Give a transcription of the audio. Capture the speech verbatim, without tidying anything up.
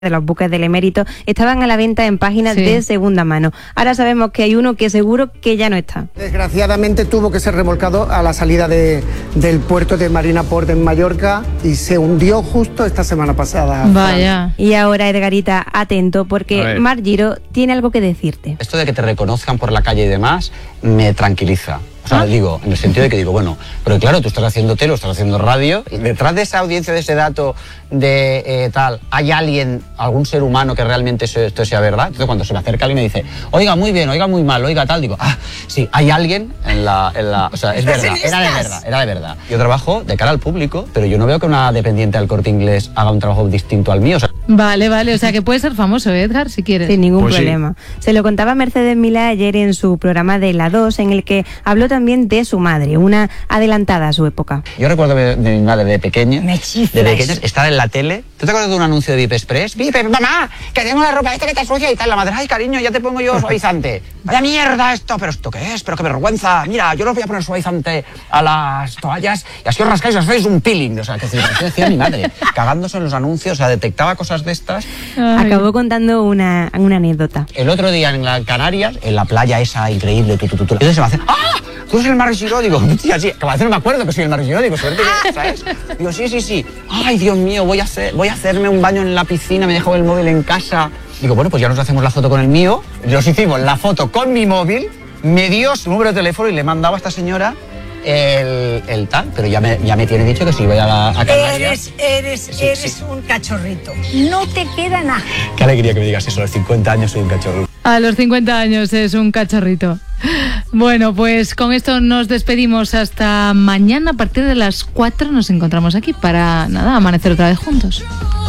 de los buques del emérito estaban a la venta en páginas sí. de segunda mano. Ahora sabemos que hay uno que seguro que ya no está. Desgraciadamente tuvo que ser remolcado a la salida de, del puerto de Marina Port en Mallorca y se hundió justo esta semana pasada. Vaya. Y ahora, Edgarita, atento, porque Marc Giro tiene algo que decirte. Esto de que te reconozcan por la calle y demás me tranquiliza. O sea, ¿Ah? digo, en el sentido de que digo, bueno, pero claro, tú estás haciendo tele, estás haciendo radio, y detrás de esa audiencia, de ese dato de eh, tal, ¿hay alguien, algún ser humano que realmente eso, esto sea verdad? Entonces cuando se me acerca alguien y me dice, oiga, muy bien, oiga, muy mal, oiga, tal, digo, ah, sí, hay alguien en la... En la o sea, es verdad, era de verdad, era de verdad. Yo trabajo de cara al público, pero yo no veo que una dependiente del Corte Inglés haga un trabajo distinto al mío. O sea, vale, vale, o sea que puede ser famoso, Edgar, si quieres. Sin ningún pues problema. Sí. Se lo contaba Mercedes Milá ayer en su programa de La dos, en el que habló también de su madre, una adelantada a su época. Yo recuerdo de, de mi madre de pequeña, de pequeña, estar en la tele. ¿Tú te acuerdas de un anuncio de VIP Express? VIP, mamá, que tengo la ropa esta que está sucia y tal. La madre, ay, cariño, ya te pongo yo suavizante. Vaya mierda esto, pero ¿esto qué es? Pero qué vergüenza. Mira, yo no voy a poner suavizante a las toallas y así os rascáis y os hacéis un peeling. O sea, que decía mi madre, cagándose en los anuncios, o sea, detectaba cosas de estas. Ay. Acabó contando una, una anécdota. El otro día en la Canarias, en la playa esa increíble, tu, tu, tu, tu, entonces se me hace, ¡ah! ¿Tú eres el Marc Giro? Digo, tía, sí, que a veces no me acuerdo que soy el Marc Giro, digo, suerte que, ¿sabes? Digo, sí, sí, sí. Ay, Dios mío, voy a hacer, voy a hacerme un baño en la piscina, me dejo el móvil en casa. Digo, bueno, pues ya nos hacemos la foto con el mío. Nos hicimos la foto con mi móvil, me dio su número de teléfono y le mandaba a esta señora el, el tal, pero ya me, ya me tiene dicho que si voy a, la, a Canarias... Eres, eres, sí, eres sí. un cachorrito. No te queda nada. Qué alegría que me digas eso, a los cincuenta años soy un cachorrito. A los cincuenta años es un cachorrito. Bueno, pues con esto nos despedimos hasta mañana. A partir de las cuatro nos encontramos aquí para, nada, amanecer otra vez juntos.